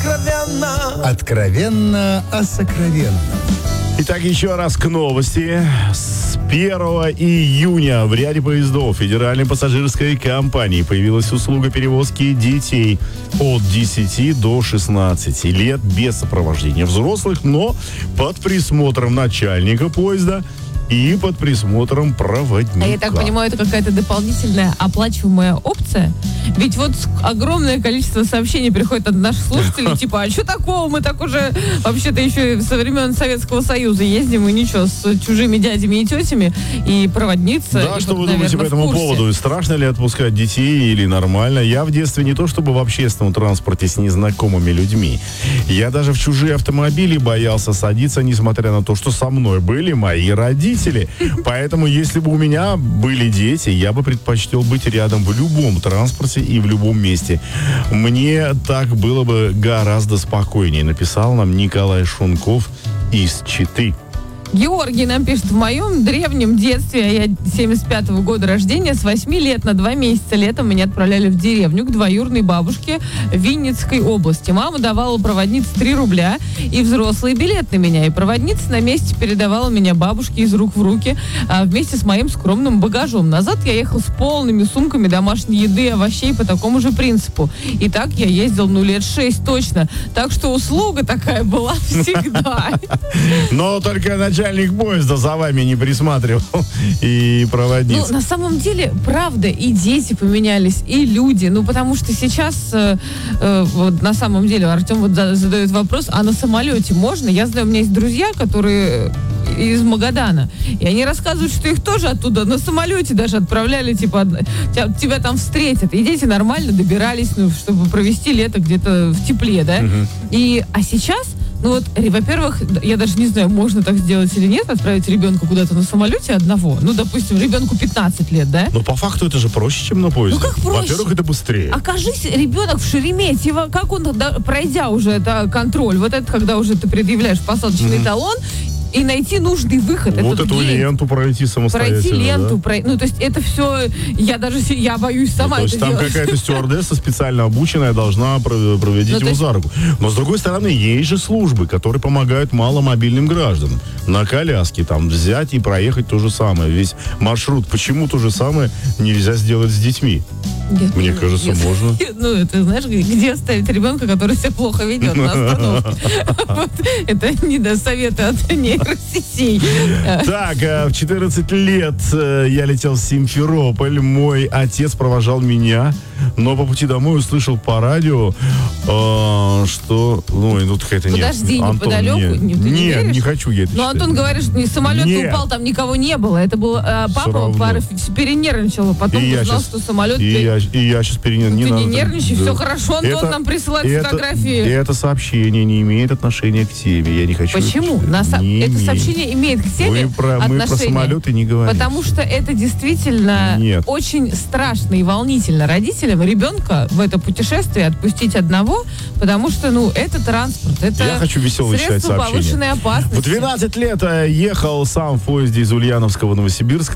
сокровенно. Откровенно о сокровенном. Итак, еще раз к новости. С 1 июня в ряде поездов Федеральной пассажирской компании появилась услуга перевозки детей от 10 до 16 лет без сопровождения взрослых, но под присмотром начальника поезда и под присмотром проводника. А я так понимаю, это какая-то дополнительная оплачиваемая опция? Ведь вот огромное количество сообщений приходит от наших слушателей, типа, а что такого? Мы так уже вообще-то еще со времен Советского Союза ездим, и ничего, с чужими дядями и тетями, и проводница. Да, и что вот, вы думаете по этому поводу? Страшно ли отпускать детей или нормально? Я в детстве не то чтобы в общественном транспорте с незнакомыми людьми. Я даже в чужие автомобили боялся садиться, несмотря на то, что со мной были мои родители. Поэтому, если бы у меня были дети, я бы предпочтел быть рядом в любом транспорте и в любом месте. Мне так было бы гораздо спокойнее, написал нам Николай Шунков из Читы. Георгий нам пишет: в моем древнем детстве, я 75-го года рождения, с 8 лет на 2 месяца летом меня отправляли в деревню к двоюродной бабушке в Винницкой области. Мама давала проводнице 3 рубля и взрослый билет на меня. И проводница на месте передавала меня бабушке из рук в руки вместе с моим скромным багажом. Назад я ехал с полными сумками домашней еды и овощей по такому же принципу. И так я ездил, лет 6 точно. Так что услуга такая была всегда. Но только начальник поезда за вами не присматривал и проводница. Ну, на самом деле, правда, и дети поменялись, и люди. Ну, потому что сейчас, вот на самом деле, Артем вот задает вопрос, а на самолете можно? Я знаю, у меня есть друзья, которые из Магадана, и они рассказывают, что их тоже оттуда на самолете даже отправляли, типа, тебя там встретят. И дети нормально добирались, чтобы провести лето где-то в тепле, да? А сейчас... во-первых, я даже не знаю, можно так сделать или нет, отправить ребенка куда-то на самолете одного. Допустим, ребенку 15 лет, да? Но по факту это же проще, чем на поезде. Как проще? Во-первых, это быстрее. Окажись, ребенок в Шереметьево, как он, пройдя уже это контроль, вот это, когда уже ты предъявляешь посадочный талон, и найти нужный выход. Вот эту ленту пройти самостоятельно. Пройти ленту, да? То есть это все, я боюсь сама то есть это там делать. какая-то стюардесса специально обученная должна проводить его за руку. Но с другой стороны, есть же службы, которые помогают маломобильным гражданам на коляске там взять и проехать то же самое. Весь маршрут. Почему то же самое нельзя сделать с детьми? Мне кажется, можно. Это знаешь, где оставить ребенка, который себя плохо ведет на остановке? Это не до совета от нейросетей. Так, в 14 лет я летел в Симферополь. Мой отец провожал меня, но по пути домой услышал по радио, что... это нет. Подожди, Антон, неподалеку? Нет, не хочу я это читать. Антон, говоришь, самолет упал, там никого не было. Это был папа, перенервничал, потом узнал, что самолет... И я сейчас перенервничаю. Ты не нервничай, все хорошо, Антон нам присылает фотографии. Это сообщение не имеет отношения к теме. Я не хочу... Почему? Это сообщение имеет к теме отношения. Мы про самолеты не говорим. Потому что это действительно очень страшно и волнительно родителям ребенка в это путешествие отпустить одного, потому что, это транспорт, это я хочу веселое читать средство повышенной опасности. В 12 лет ехал сам в поезде из Ульяновского в Новосибирск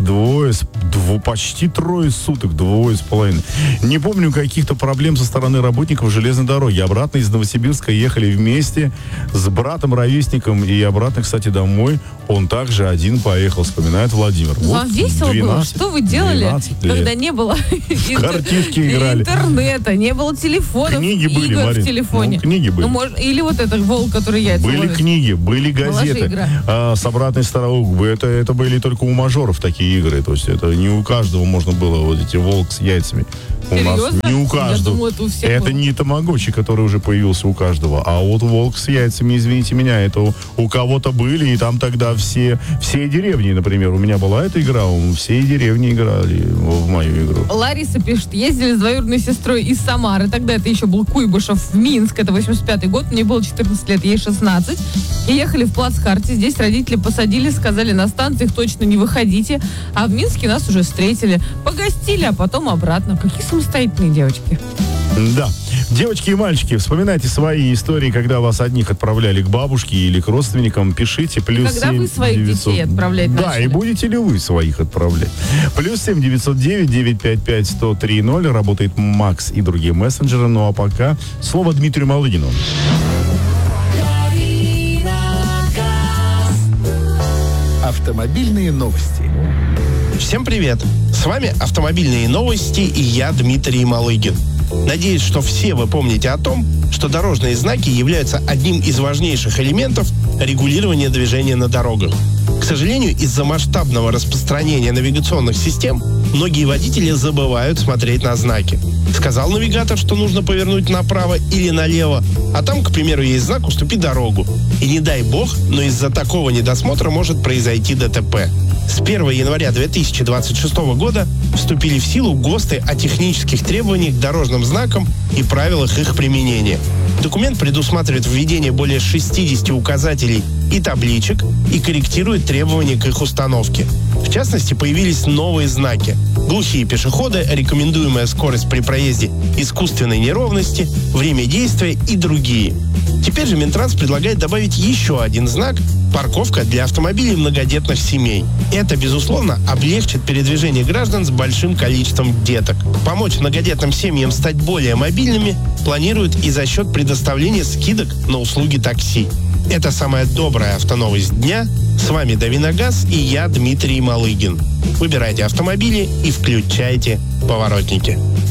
почти 3 суток, 2,5. Не помню каких-то проблем со стороны работников железной дороги. Обратно из Новосибирска ехали вместе с братом-ровесником, и обратно, кстати, домой он также один поехал, вспоминает Владимир. Вам весело было? Что вы делали, когда не было картишки играли, интернета, не было телефонов, книги были, игр Марин, в телефоне? Книги были. Или вот этот волк, который яйца были ловит. Книги, были газеты с обратной стороны. Это были только у мажоров такие игры. То есть это не у каждого можно было вот эти волк с яйцами. Серьезно? У нас не у каждого. Я думаю, это у всех это было. Не тамагочи, который уже появился у каждого. А вот волк с яйцами, извините меня, это у кого-то были, и там тогда все деревни, например, у меня была эта игра, все деревни играли в мою игру. Лариса пишет: ездили с двоюродной сестрой из Самары, тогда это еще был Куйбышев, в Минск, это 85-й год, мне было 14 лет, ей 16, и ехали в Плацкарте, здесь родители посадили, сказали, на станциях точно не выходите, а в Минске нас уже встретили, погостили, а потом обратно. Какие самостоятельные девочки. Да. Девочки и мальчики, вспоминайте свои истории, когда вас одних отправляли к бабушке или к родственникам. Пишите. Плюс Когда 7 вы своих 900... детей отправлять Да, начали? и будете ли вы своих отправлять? Плюс 7 909 955 1030. Работает Макс и другие мессенджеры. Ну а пока слово Дмитрию Малыгину. Автомобильные новости. Всем привет! С вами «Автомобильные новости» и я, Дмитрий Малыгин. Надеюсь, что все вы помните о том, что дорожные знаки являются одним из важнейших элементов регулирования движения на дорогах. К сожалению, из-за масштабного распространения навигационных систем многие водители забывают смотреть на знаки. Сказал навигатор, что нужно повернуть направо или налево, а там, к примеру, есть знак «Уступи дорогу». И не дай бог, но из-за такого недосмотра может произойти ДТП. С 1 января 2026 года вступили в силу ГОСТы о технических требованиях к дорожным знакам и правилах их применения. Документ предусматривает введение более 60 указателей и табличек и корректирует требования к их установке. В частности, появились новые знаки: глухие пешеходы, рекомендуемая скорость при проезде искусственной неровности, время действия и другие. Теперь же Минтранс предлагает добавить еще один знак – парковка для автомобилей многодетных семей. Это, безусловно, облегчит передвижение граждан с большим количеством деток. Помочь многодетным семьям стать более мобильными планируют и за счет предоставления скидок на услуги такси. Это самая добрая автоновость дня. С вами Давиногаз и я, Дмитрий Малыгин. Выбирайте автомобили и включайте поворотники.